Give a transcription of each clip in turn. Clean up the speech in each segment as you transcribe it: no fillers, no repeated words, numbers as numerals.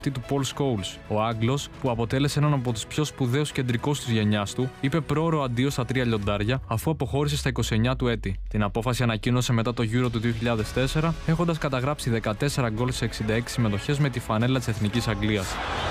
του Πολ Σκόουλς. Ο Άγγλος, που αποτέλεσε έναν από τους πιο σπουδαίους κεντρικούς της γενιάς του, είπε πρόωρο αντίο στα 3 λιοντάρια αφού αποχώρησε στα 29 του έτη. Την απόφαση ανακοίνωσε μετά το Euro του 2004, έχοντας καταγράψει 14 γκολ σε 66 συμμετοχές με τη φανέλα της Εθνικής Αγγλίας.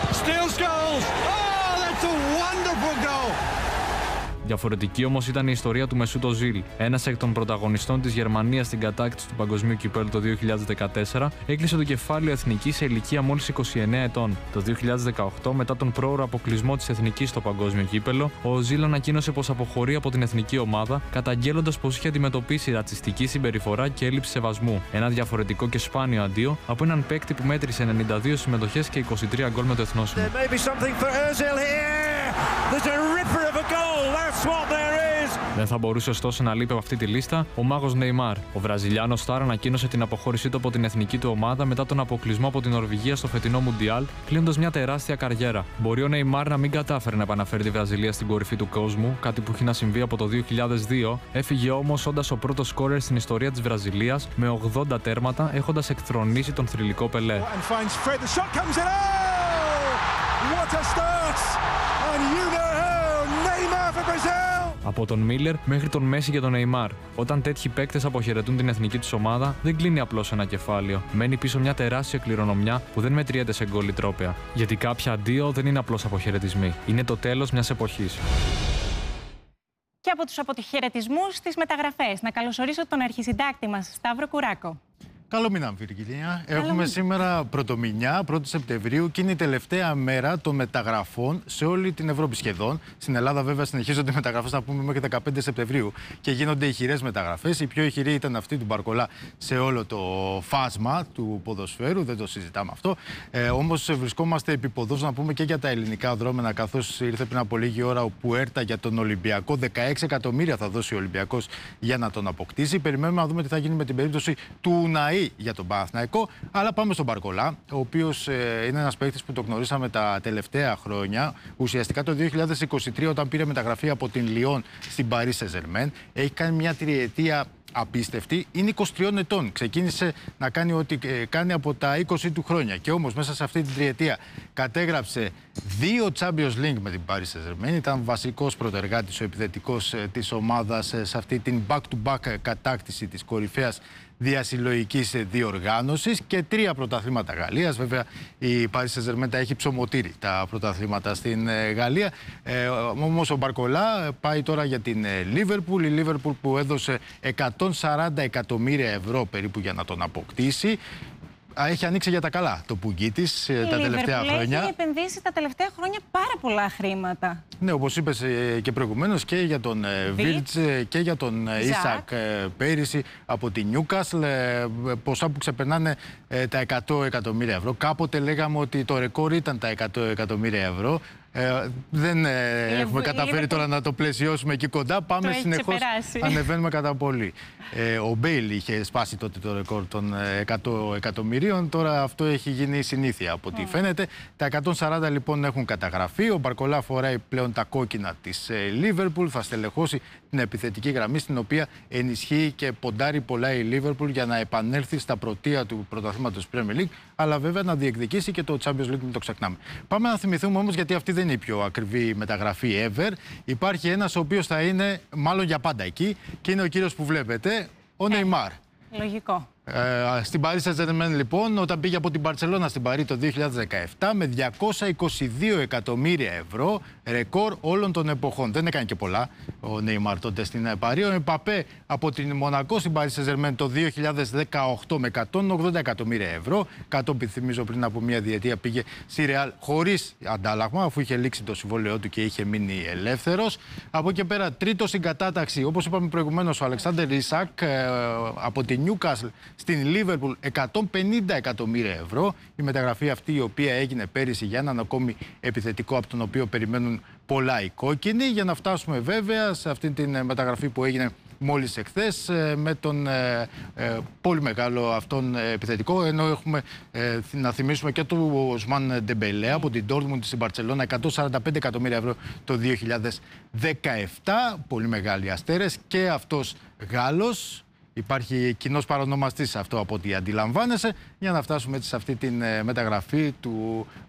Διαφορετική όμως ήταν η ιστορία του Μεσούτ Οσίλ. Ένας εκ των πρωταγωνιστών της Γερμανίας στην κατάκτηση του Παγκοσμίου Κυπέλλου το 2014, έκλεισε το κεφάλαιο εθνικής σε ηλικία μόλις 29 ετών. Το 2018, μετά τον πρόωρο αποκλεισμό της εθνικής στο Παγκόσμιο Κύπελλο, ο Οσίλ ανακοίνωσε πως αποχωρεί από την εθνική ομάδα, καταγγέλλοντας πως είχε αντιμετωπίσει ρατσιστική συμπεριφορά και έλλειψη σεβασμού. Ένα διαφορετικό και σπάνιο αντίο από έναν παίκτη που μέτρησε 92 συμμετοχές και 23 γκολ με το εθνόσημο. Δεν θα μπορούσε ωστόσο να λείπει από αυτή τη λίστα ο μάγος Νεϊμάρ. Ο Βραζιλιάνος Στάρ ανακοίνωσε την αποχώρησή του από την εθνική του ομάδα μετά τον αποκλεισμό από την Νορβηγία στο φετινό Μουντιάλ, κλείνοντας μια τεράστια καριέρα. Μπορεί ο Νεϊμάρ να μην κατάφερε να επαναφέρει τη Βραζιλία στην κορυφή του κόσμου, κάτι που έχει να συμβεί από το 2002, έφυγε όμως όντας ο πρώτος σκόρερ στην ιστορία της Βραζιλίας με 80 τέρματα, έχοντας εκθρονήσει τον θρυλικό Πελέ. Από τον Μίλλερ μέχρι τον Μέση και τον Νεϊμάρ. Όταν τέτοιοι παίκτες αποχαιρετούν την εθνική τους ομάδα, δεν κλείνει απλώς ένα κεφάλαιο. Μένει πίσω μια τεράστια κληρονομιά που δεν μετριέται σε γκολ ή τρόπαια. Γιατί κάποια αντίο δεν είναι απλώς αποχαιρετισμοί. Είναι το τέλος μιας εποχής. Και από τους αποχαιρετισμούς στις μεταγραφές, να καλωσορίσω τον αρχισυντάκτη μας, Σταύρο Κουράκο. Καλό μήνα, Βυργιλία. Έχουμε σήμερα πρωτομηνιά, 1η Σεπτεμβρίου, και είναι η τελευταία μέρα των μεταγραφών σε όλη την Ευρώπη σχεδόν. Στην Ελλάδα, βέβαια, συνεχίζονται οι μεταγραφές, να πούμε, μέχρι 15 Σεπτεμβρίου και γίνονται ηχηρές μεταγραφές. Η πιο ηχηρή ήταν αυτή του Μπαρκολά σε όλο το φάσμα του ποδοσφαίρου, δεν το συζητάμε αυτό. Όμως βρισκόμαστε επίποδος, να πούμε, και για τα ελληνικά δρόμενα, καθώς ήρθε πριν από λίγη ώρα ο Πουέρτα για τον Ολυμπιακό. 16 εκατομμύρια θα δώσει ο Ολυμπιακός για να τον αποκτήσει. Περιμένουμε να δούμε τι θα γίνει με την περίπτωση του Ουναή για τον Παναθηναϊκό, αλλά πάμε στον Μπαρκολά, ο οποίος είναι ένας παίκτης που το γνωρίσαμε τα τελευταία χρόνια. Ουσιαστικά το 2023, όταν πήρε μεταγραφή από την Λιόν στην Paris Saint-Germain, έχει κάνει μια τριετία απίστευτη. Είναι 23 ετών. Ξεκίνησε να κάνει ό,τι κάνει από τα 20 του χρόνια. Και όμως μέσα σε αυτή την τριετία κατέγραψε 2 Champions League με την Paris Saint-Germain. Ήταν βασικός πρωτεργάτης, ο επιθετικός της ομάδας σε αυτή την back-to-back κατάκτηση της κορυφαίας διασυλλογικής διοργάνωσης και 3 πρωταθλήματα Γαλλίας. Βέβαια, η Paris Saint-Germain τα έχει ψωμοτήρει τα πρωταθλήματα στην Γαλλία. Όμως ο Μπαρκολά πάει τώρα για την Liverpool. Η Liverpool που έδωσε 140 εκατομμύρια ευρώ περίπου για να τον αποκτήσει. Έχει ανοίξει για τα καλά το πουγγί της τα τελευταία χρόνια. Έχει επενδύσει τα τελευταία χρόνια πάρα πολλά χρήματα. Ναι, όπως είπες και προηγουμένως, και για τον Βίρτς και για τον Ίσακ πέρυσι από τη Newcastle, ποσά που ξεπερνάνε τα 100 εκατομμύρια ευρώ. Κάποτε λέγαμε ότι το ρεκόρ ήταν τα 100 εκατομμύρια ευρώ. Δεν έχουμε καταφέρει τώρα να το πλαισιώσουμε εκεί κοντά. Πάμε συνεχώς, ανεβαίνουμε κατά πολύ. Ο Μπέιλ είχε σπάσει τότε το ρεκόρ των 100 εκατομμυρίων. Τώρα αυτό έχει γίνει συνήθεια από ό,τι φαίνεται. Τα 140 λοιπόν έχουν καταγραφεί. Ο Μπαρκολά φοράει πλέον τα κόκκινα της Liverpool. Θα στελεχώσει την επιθετική γραμμή, στην οποία ενισχύει και ποντάρει πολλά η Liverpool για να επανέλθει στα πρωτεία του πρωταθλήματος Premier League. Αλλά βέβαια να διεκδικήσει και το Champions League, μην το ξεχνάμε. Πάμε να θυμηθούμε όμως, γιατί αυτή δεν είναι η πιο ακριβή μεταγραφή ever. Υπάρχει ένας ο οποίος θα είναι μάλλον για πάντα εκεί, και είναι ο κύριος που βλέπετε, ο Νεϊμάρ. Λογικό. Στην Paris Saint-Germain λοιπόν, όταν πήγε από την Μπαρτσελώνα στην Παρί το 2017 με 222 εκατομμύρια ευρώ, ρεκόρ όλων των εποχών. Δεν έκανε και πολλά ο Νεϊμάρ τότε στην Παρί. Ο Εμπαπέ από την Μονακό στην Paris Saint-Germain το 2018 με 180 εκατομμύρια ευρώ. Κατόπιν, θυμίζω, πριν από μια διετία πήγε στη Ρεάλ χωρίς αντάλλαγμα, αφού είχε λήξει το συμβόλαιό του και είχε μείνει ελεύθερος. Από εκεί πέρα, τρίτο στην κατάταξη, όπως είπαμε προηγουμένως, ο Αλεξάνδερ Ίσακ από τη Newcastle στην Liverpool, 150 εκατομμύρια ευρώ. Η μεταγραφή αυτή, η οποία έγινε πέρυσι για έναν ακόμη επιθετικό, από τον οποίο περιμένουν πολλά οι κόκκινοι, για να φτάσουμε βέβαια σε αυτή την μεταγραφή που έγινε μόλις εχθές με τον πολύ μεγάλο αυτόν επιθετικό, ενώ έχουμε να θυμίσουμε και του Οσμάν Ντεμπελέ από την Dortmund στην Μπαρτσελώνα, 145 εκατομμύρια ευρώ το 2017, πολύ μεγάλοι αστέρες, και αυτός Γάλλος. υπάρχει κοινός παρονομαστής σε αυτό από ό,τι αντιλαμβάνεσαι, για να φτάσουμε έτσι σε αυτή τη μεταγραφή του